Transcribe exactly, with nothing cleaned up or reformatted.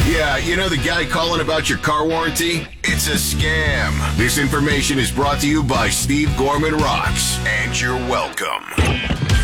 Yeah, you know the guy calling about your car warranty? It's a scam. This information is brought to you by Steve Gorman Rocks, and you're welcome.